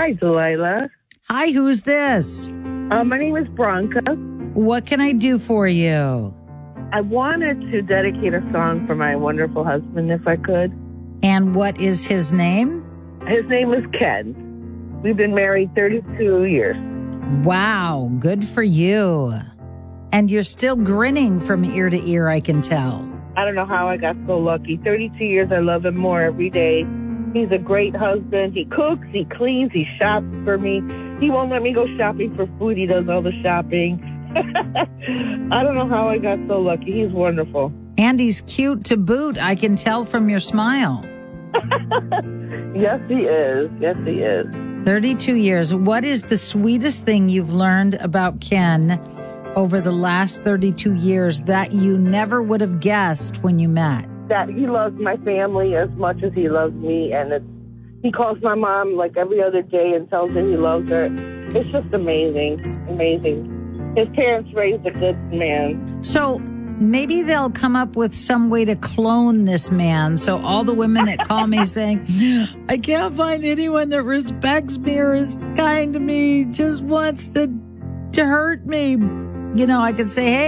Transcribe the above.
Hi, Delilah. Hi, who's this? My name is Bronca. What can I do for you? I wanted to dedicate a song for my wonderful husband, if I could. And what is his name? His name is Ken. We've been married 32 years. Wow, good for you. And you're still grinning from ear to ear, I can tell. I don't know how I got so lucky. 32 years, I love him more every day. He's a great husband. He cooks, he cleans, he shops for me. He won't let me go shopping for food. He does all the shopping. I don't know how I got so lucky. He's wonderful. And he's cute to boot, I can tell from your smile. Yes, he is. Yes, he is. 32 years. What is the sweetest thing you've learned about Ken over the last 32 years that you never would have guessed when you met? That he loves my family as much as he loves me, and he calls my mom like every other day and tells her he loves her. It's just amazing, amazing. His parents raised a good man. So maybe they'll come up with some way to clone this man. So all the women that call me saying, I can't find anyone that respects me or is kind to me, just wants to hurt me. You know, I could say, hey,